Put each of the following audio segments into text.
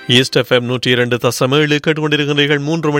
East FM 102.7 கேட்டுக்கொண்டிருக்கிறீர்கள்.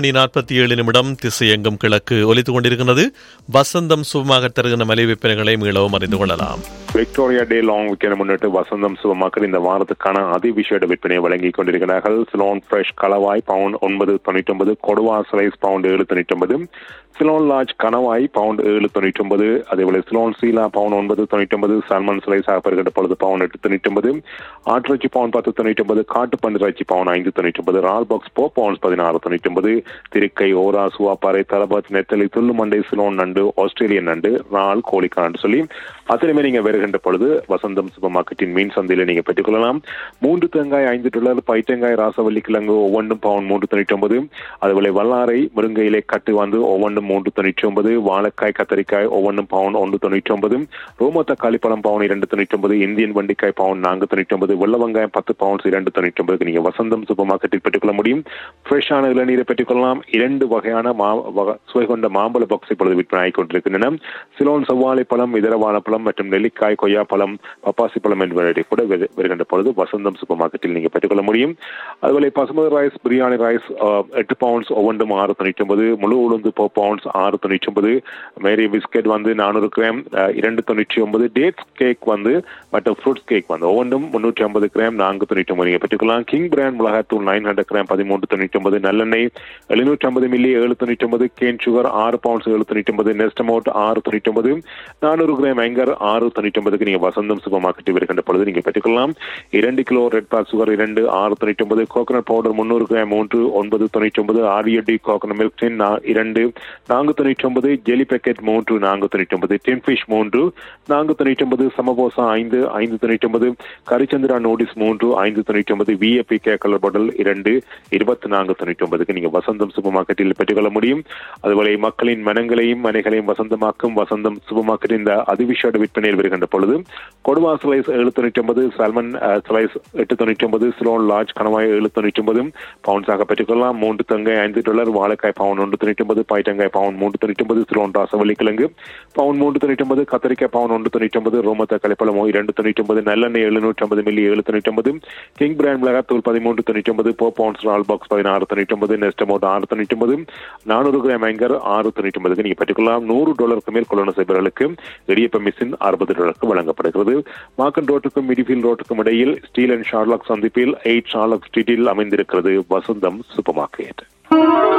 3:47 திசையெங்கும் கிழக்கு ஒலித்துக் கொண்டிருக்கிறது. வசந்தம் சுபமாக தருகின்ற மலை விற்பனைகளை மீளவும் அறிந்து கொள்ளலாம். விக்டோரியா டே லாங் வீக்கெண்ட் முன்னிட்டு வசந்தம் சுபமாக்கர் இந்த வாரத்துக்கான அதிவிசேட விற்பனையை வழங்கிக் கொண்டிருக்கிறார்கள். சிலோன் ஃப்ரெஷ் கலவாய் பவுண்ட் 9.99, கொடுவா ஸ்லைஸ் பவுண்ட் 7.99, சிலோன் லார்ஜ் கணவாய் பவுண்ட் 7.99, அதேபோல சிலோன் சீலா பவுண்ட் 9.99, சால்மன் ஸ்லைஸ் பெறுகின்ற பொழுது பவுண்ட் 8.99, ஆட்டிறைச்சி பவுண்ட் 10.99, காட்டு பன்னிறைச்சி பவுண்ட் 5.99, ரால் பாக்ஸ் பவுண்ட் 16.99, திருக்கை ஓரா சுவாப்பாறை தலபாத் நெத்தலி துள்ளுமண்டை சிலோன் நண்டு ஆஸ்திரேலியன் நண்டு ரால் கோழிக்கான்னு சொல்லி அத்தனையுமே நீங்க வருகின்ற பொழுது வசந்தம் சூப்பர் மார்க்கெட்டின் மீன் சந்தையில நீங்க பெற்றுக்கொள்ளலாம். 3 தேங்காய் $5, பைத்தங்காய் ராசவல்லி கிழங்கு ஒவ்வொன்றும் பவுண்ட் 3.99, அதுபோல வல்லாரை முருங்கையிலே கட்டு வந்து ஒவ்வொன்றும் 3.99, வாழைக்காய் கத்தரிக்காய் ஒவ்வொன்றும் பவுண்ட் 1.99, ரோம தக்காளி பழம் பவுண்ட் 2.99, இந்தியன் வண்டிக்காய் பவுண்ட் 4.99, வெள்ள வெங்காயம் 10 பவுண்ட்ஸ் 2.99 நீங்க வசந்தம் சூப்பர் மார்க்கெட்டில் பெற்றுக்கொள்ள முடியும். ஃப்ரெஷ்ஷான இளநீரை பெற்றுக்கொள்ளலாம். 2 வகையான சுவை கொண்ட மாம்பழ பாக்ஸ் இப்பொழுது விற்பனை ஆகிக் கொண்டிருக்கின்றன. சிலோன் செவ்வாழை பழம், இதர வாழைப்பழம் மற்றும் நெல்லிக்காய், கொய்யா பழம், பப்பாசி பழம் என்பதை கூட வருகின்ற பொழுது வசந்தம் சூப்பர் மார்க்கெட்டில் நீங்க பெற்றுக்கொள்ள முடியும். அதுபோல basmati rice, biryani rice 8 pounds ஒவ்வொன்றும் 6.99, முழு உளுந்து 4 பவுண்ட்ஸ் 6.99, மேரி பிஸ்கெட் வந்து 400 கிராம் 2.99, டேட்ஸ் கேக் வந்து மற்றும் ஃப்ரூட்ஸ் கேக் வந்து ஒவ்வொன்றும் 350 கிராம் 4.99 நீங்க பெற்றுக்கலாம். கிங் பிராண்ட் மிளகாத்தூள் 900 கிராம் 13.99, நல்லெண்ணெய் 750 milli 7.99, can sugar 6 pounds 7.99, நெஸ்டமோட் 6.99, 400 gram anchor 6.99 நீங்க வசந்தம் சூப்பர் மார்க்கெட்டில் வருகின்ற பொழுது நீங்க பெற்றுக்கொள்ளலாம். 2 கிலோ ரெட் பாக் sugar 2 6.99, coconut powder 300 gram 3 9.99, ஆரியடி coconut milk 2 4.99, jelly packet 3 4.99, டின் fish 3 4.99, samosa 5 5.99, கரிச்சந்திரா noodles 3 5.99, VAP colour bottle 2 24.99 நீங்க வசந்தம் சூப்பர் மார்க்கெட்டில் பெற்றுக்கொள்ள முடியும். அதுபோல மக்களின் மனங்களையும் மனைகளையும் வசந்தமாக்கும் வசந்தம் சூப்பர் மார்க்கெட் இந்த அதிவிசேட விற்பனையில் வருகின்ற பொழுது கொடுவா slice 7.99, salmon slice 8.99, Ceylon large கணவாய் 7.99 பவுண்ட்ஸாக பெற்றுக்கொள்ளலாம். 3 தேங்காய் $5, வாழைக்காய் பவுண்ட் 1.99, பைத்தங்காய் பவுண்ட் 3.99, சிலோன் ராசவல்லி கிழங்கு பவுண்ட் 3.99, கத்தரிக்காய் பவுண்ட் 1.99, ரோம தக்காளி பழம் 2.99, நல்லெண்ணெய் 750 மில்லி 7.99, கிங் பிராண்ட் மிளகாத்தூள் 13.99, 4 பவுண்ட்ஸ் ரால் பாக்ஸ் 16.99, நெஸ்டமோட் 6.99, 400 கிராம் ஆங்கர் 6.99 நீங்க பெற்றுக்கொள்ளலாம். $100 மேல் கொள்ளன செய்பவர்களுக்கு இடியப்ப மிஷின் $60 வழங்கப்படுகிறது. மார்க்கன் ரோட்டுக்கும் மிடிஃபீல்ட் ரோட்டுக்கும் இடையில் ஸ்டீல் அண்ட் ஷார்லாக் சந்திப்பில் 8 ஷார்லாக் ஸ்ட்ரீட்டில் அமைந்திருக்கிறது வசந்தம் சூப்பர் மார்க்கெட்.